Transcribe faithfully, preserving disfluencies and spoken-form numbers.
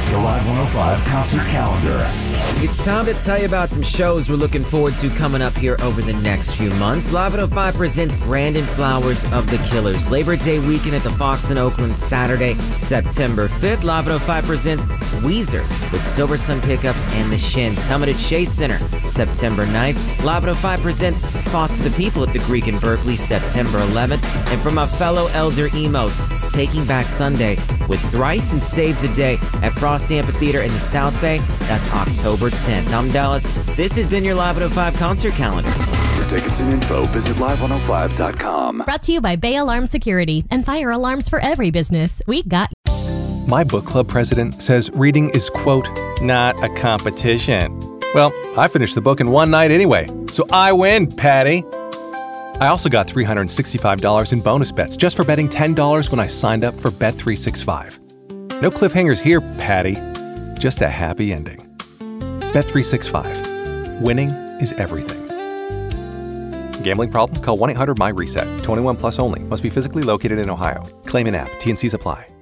the Live one oh five concert calendar. It's time to tell you about some shows we're looking forward to coming up here over the next few months. Live one oh five presents Brandon Flowers of the Killers. Labor Day weekend at the Fox in Oakland, Saturday, September fifth. Live one oh five presents Weezer with Silver Sun Pickups and the Shins, coming to Chase Center, September ninth. Live one oh five presents Foster the People at the Greek in Berkeley, September eleventh. And from my fellow Elder Emos, Taking Back Sunday with Thrice and Saves the Day at Frost Amphitheater in the South Bay. That's October tenth. I'm Dallas. This has been your Live one oh five concert calendar. For tickets and info, visit live one oh five dot com. Brought to you by Bay Alarm Security and fire alarms for every business. We got My book club president says reading is, quote, not a competition. Well, I finished the book in one night anyway, so I win, Patty. I also got three hundred sixty-five dollars in bonus bets just for betting ten dollars when I signed up for Bet three sixty-five. No cliffhangers here, Patty. Just a happy ending. Bet three sixty-five. Winning is everything. Gambling problem? Call one eight hundred M Y RESET. twenty-one plus only. Must be physically located in Ohio. Claim in app. T and Cs apply.